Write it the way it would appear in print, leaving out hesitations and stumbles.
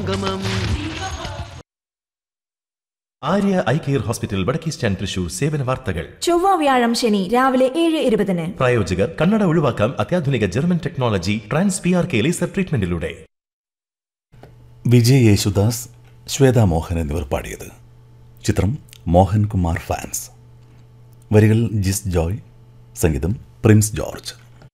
Arya eye care hospital വടക്കേ stand Thrissur സേവന വാർത്തകൾ ചൊവ്വ വ്യാഴം ശനി രാവിലെ 7:20. പ്രായോജകർ കണ്ണട ഒഴിവാക്കാം അത്യാധുനിക German technology trans PRK laser ട്രീറ്റ്മെന്റിലൂടെ. Vijay Yesudas, Shweta Mohan എന്നിവർ പാടിയത്. ചിത്രം മോഹൻകുമാർ ഫാൻസ്. വരികൾ ജിസ് ജോയ്, സംഗീതം പ്രിൻസ് ജോർജ്.